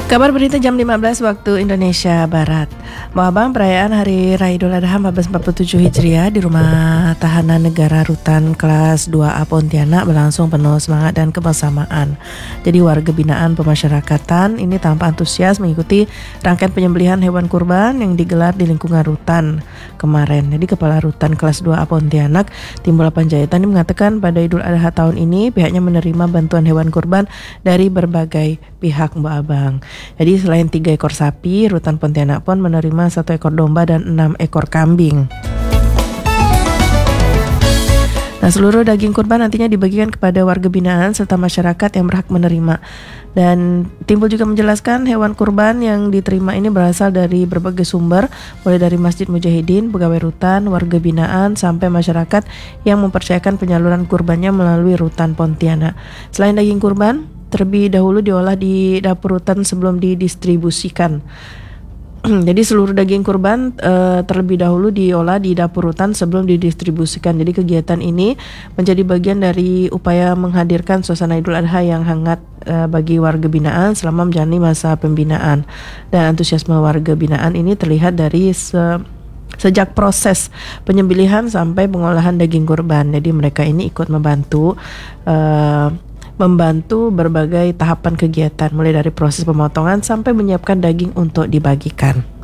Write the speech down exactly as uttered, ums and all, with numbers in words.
Kabar berita jam lima belas waktu Indonesia Barat. Mau Abang, perayaan Hari Raya Idul Adha seribu empat ratus empat puluh tujuh Hijriah di Rumah Tahanan Negara Rutan Kelas dua A Pontianak berlangsung penuh semangat dan kebersamaan. Jadi warga binaan pemasyarakatan ini tanpa antusias mengikuti rangkaian penyembelihan hewan kurban yang digelar di lingkungan rutan kemarin. Jadi Kepala Rutan Kelas dua A Pontianak, Timbul Panjaitan, ini mengatakan pada Idul Adha tahun ini pihaknya menerima bantuan hewan kurban dari berbagai pihak, Mbak Abang. Jadi selain tiga ekor sapi, Rutan Pontianak pun menerima satu ekor domba dan enam ekor kambing. Nah, seluruh daging kurban nantinya dibagikan kepada warga binaan serta masyarakat yang berhak menerima. Dan Timbul juga menjelaskan hewan kurban yang diterima ini berasal dari berbagai sumber, mulai dari Masjid Mujahidin, pegawai rutan, warga binaan, sampai masyarakat yang mempercayakan penyaluran kurbannya melalui Rutan Pontianak. Selain daging kurban, terlebih dahulu diolah di dapur rutan sebelum didistribusikan. Jadi seluruh daging kurban e, terlebih dahulu diolah di dapur rutan sebelum didistribusikan. Jadi kegiatan ini menjadi bagian dari upaya menghadirkan suasana Idul Adha yang hangat e, bagi warga binaan selama menjalani masa pembinaan. Dan antusiasme warga binaan ini terlihat dari se sejak proses penyembelihan sampai pengolahan daging kurban. Jadi mereka ini ikut membantu e, membantu berbagai tahapan kegiatan, mulai dari proses pemotongan sampai menyiapkan daging untuk dibagikan.